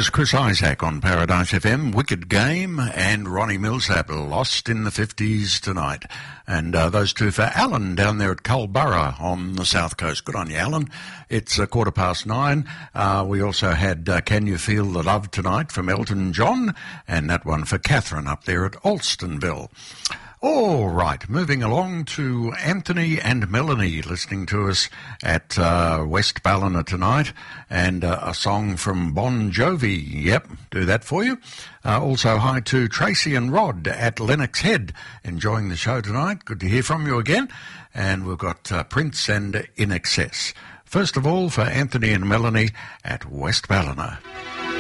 There's Chris Isaac on Paradise FM, Wicked Game, and Ronnie Millsap, Lost in the 50s tonight. And those two for Alan down there at Culburra on the south coast. Good on you, Alan. It's 9:15. We also had Can You Feel the Love Tonight from Elton John, and that one for Catherine up there at Alstonville. All right, moving along to Anthony and Melanie listening to us at West Ballina tonight, and a song from Bon Jovi. Yep, do that for you. Also hi to Tracy and Rod at Lennox Head, enjoying the show tonight. Good to hear from you again. And we've got Prince and In Excess. First of all, for Anthony and Melanie at West Ballina.